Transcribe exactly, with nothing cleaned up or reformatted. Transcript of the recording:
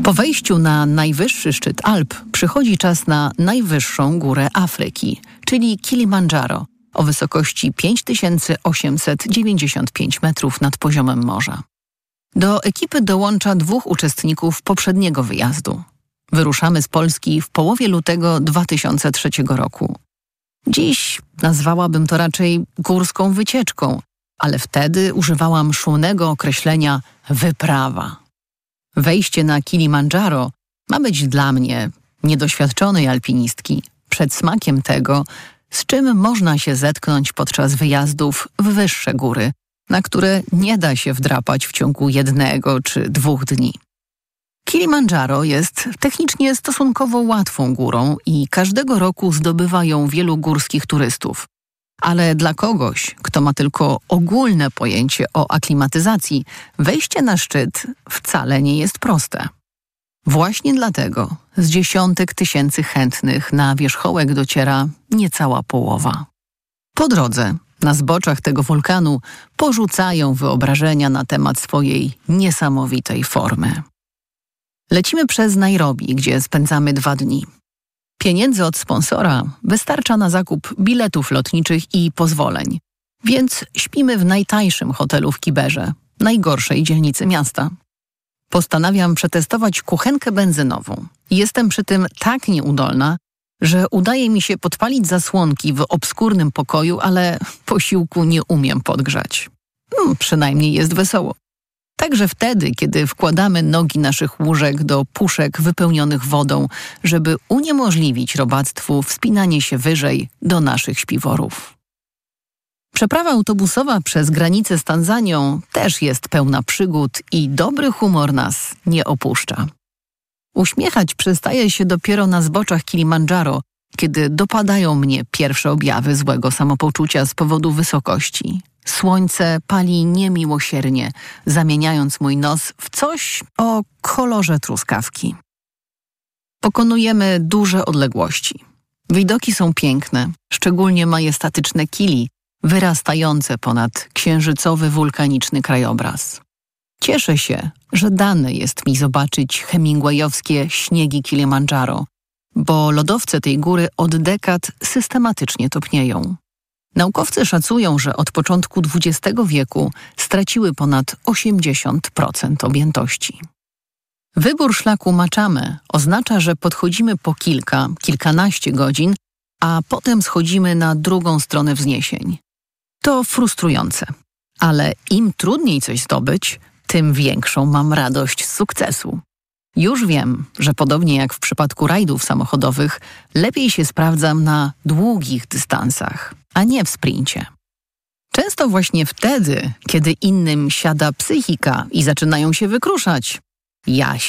Po wejściu na najwyższy szczyt Alp przychodzi czas na najwyższą górę Afryki, czyli Kilimandżaro, o wysokości pięć tysięcy osiemset dziewięćdziesiąt pięć metrów nad poziomem morza. Do ekipy dołącza dwóch uczestników poprzedniego wyjazdu. Wyruszamy z Polski w połowie lutego dwa tysiące trzeciego roku. Dziś nazwałabym to raczej górską wycieczką, ale wtedy używałam szumnego określenia wyprawa. Wejście na Kilimandżaro ma być dla mnie, niedoświadczonej alpinistki, przedsmakiem tego, z czym można się zetknąć podczas wyjazdów w wyższe góry, na które nie da się wdrapać w ciągu jednego czy dwóch dni. Kilimandżaro jest technicznie stosunkowo łatwą górą i każdego roku zdobywa ją wielu górskich turystów. Ale dla kogoś, kto ma tylko ogólne pojęcie o aklimatyzacji, wejście na szczyt wcale nie jest proste. Właśnie dlatego z dziesiątek tysięcy chętnych na wierzchołek dociera niecała połowa. Po drodze, na zboczach tego wulkanu, porzucają wyobrażenia na temat swojej niesamowitej formy. Lecimy przez Nairobi, gdzie spędzamy dwa dni. Pieniędzy od sponsora wystarcza na zakup biletów lotniczych i pozwoleń, więc śpimy w najtańszym hotelu w Kiberze, najgorszej dzielnicy miasta. Postanawiam przetestować kuchenkę benzynową. Jestem przy tym tak nieudolna, że udaje mi się podpalić zasłonki w obskurnym pokoju, ale posiłku nie umiem podgrzać. Hmm, przynajmniej jest wesoło. Także wtedy, kiedy wkładamy nogi naszych łóżek do puszek wypełnionych wodą, żeby uniemożliwić robactwu wspinanie się wyżej do naszych śpiworów. Przeprawa autobusowa przez granicę z Tanzanią też jest pełna przygód i dobry humor nas nie opuszcza. Uśmiechać przestaje się dopiero na zboczach Kilimandżaro, kiedy dopadają mnie pierwsze objawy złego samopoczucia z powodu wysokości. Słońce pali niemiłosiernie, zamieniając mój nos w coś o kolorze truskawki. Pokonujemy duże odległości. Widoki są piękne, szczególnie majestatyczne Kili, wyrastające ponad księżycowy wulkaniczny krajobraz. Cieszę się, że dane jest mi zobaczyć hemingwayowskie śniegi Kilimandżaro, bo lodowce tej góry od dekad systematycznie topnieją. Naukowcy szacują, że od początku dwudziestego wieku straciły ponad osiemdziesiąt procent objętości. Wybór szlaku Machame oznacza, że podchodzimy po kilka, kilkanaście godzin, a potem schodzimy na drugą stronę wzniesień. To frustrujące, ale im trudniej coś zdobyć, tym większą mam radość z sukcesu. Już wiem, że podobnie jak w przypadku rajdów samochodowych, lepiej się sprawdzam na długich dystansach, a nie w sprincie. Często właśnie wtedy, kiedy innym siada psychika i zaczynają się wykruszać, ja